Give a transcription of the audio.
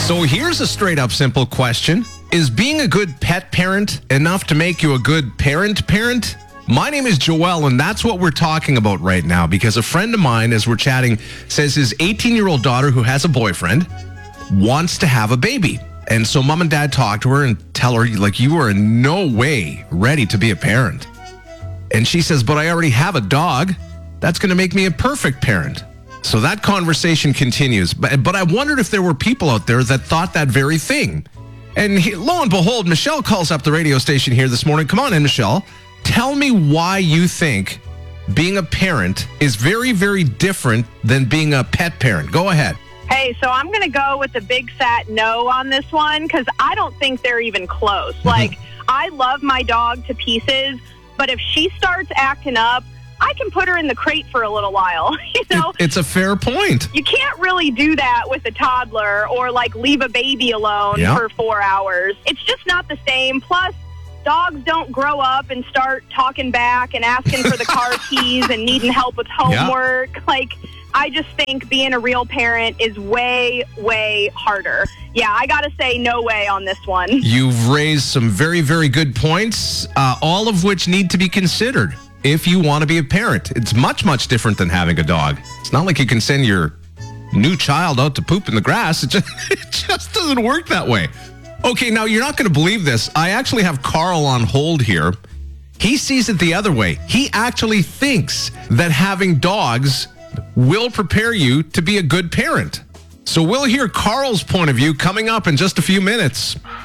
So here's a straight up simple question. Is being a good pet parent enough to make you a good parent? My name is Joel, and that's what we're talking about right now, because a friend of mine, as we're chatting, says his 18-year-old daughter, who has a boyfriend, wants to have a baby. And so mom and dad talk to her and tell her, like, you are in no way ready to be a parent. And she says, but I already have a dog. That's going to make me a perfect parent. So that conversation continues. But I wondered if there were people out there that thought that very thing. And lo and behold, Michelle calls up the radio station here this morning. Come on in, Michelle. Tell me why you think being a parent is very, very different than being a pet parent. Go ahead. Hey, so I'm going to go with the big fat no on this one because I don't think they're even close. Like, I love my dog to pieces, but if she starts acting up, I can put her in the crate for a little while, you know? It's a fair point. You can't really do that with a toddler or, like, leave a baby alone for 4 hours. It's just not the same. Plus, dogs don't grow up and start talking back and asking for the car keys and needing help with homework. Yeah. Like, I just think being a real parent is way, way harder. Yeah, I got to say no way on this one. You've raised some very, very good points, all of which need to be considered if you want to be a parent. It's much, much different than having a dog. It's not like you can send your new child out to poop in the grass. It just doesn't work that way. Okay, now you're not going to believe this. I actually have Carl on hold here. He sees it the other way. He actually thinks that having dogs will prepare you to be a good parent. So we'll hear Carl's point of view coming up in just a few minutes.